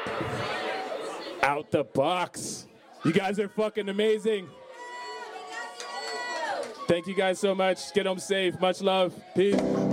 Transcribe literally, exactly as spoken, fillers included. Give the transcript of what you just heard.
Out the box. You guys are fucking amazing. Thank you guys so much. Get home safe. Much love. Peace.